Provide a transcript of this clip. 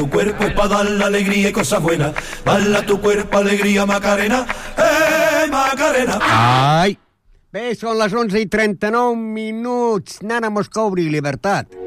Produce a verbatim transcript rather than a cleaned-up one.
Tu cuerpo es para dar la alegría y cosas buenas. Bala tu cuerpo, alegría, Macarena. Eh, Macarena. Ai! Bé, són les onze i trenta-nou minuts. Nana Moscou, obri llibertat.